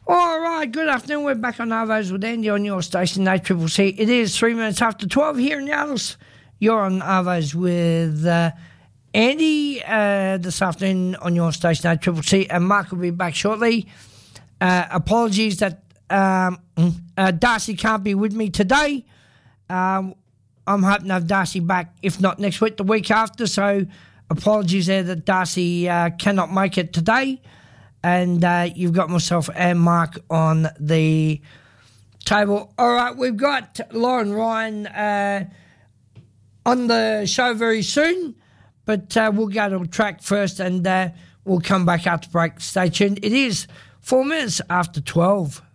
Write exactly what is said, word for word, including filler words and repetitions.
All right, good afternoon. We're back on Arvos with Andy on your station, A C C C. It is three minutes after twelve here in Alice. You're on Arvos with uh, Andy uh, this afternoon on your station, A C C C, and Mark will be back shortly. Uh, apologies that um, uh, Darcy can't be with me today. Um, I'm hoping to have Darcy back, if not next week, the week after. So apologies there that Darcy uh, cannot make it today. And uh, you've got myself and Mark on the table. All right, we've got Lauren Ryan uh, on the show very soon, but uh, we'll go to a track first and uh, we'll come back after break. Stay tuned. It is four minutes after twelve.